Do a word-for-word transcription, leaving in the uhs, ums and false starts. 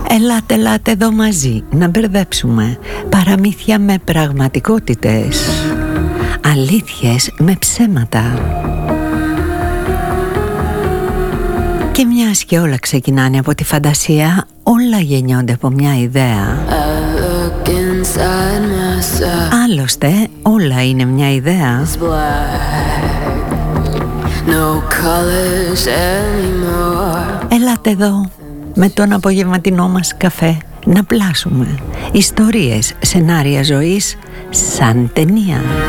Ελάτε, ελάτε εδώ μαζί να μπερδέψουμε παραμύθια με πραγματικότητες, αλήθειες με ψέματα. Και μιας και όλα ξεκινάνε από τη φαντασία, όλα γεννιόνται από μια ιδέα. Άλλωστε όλα είναι μια ιδέα. Ελάτε εδώ με τον απογευματινό μας καφέ να πλάσουμε ιστορίες, σενάρια ζωής σαν ταινία.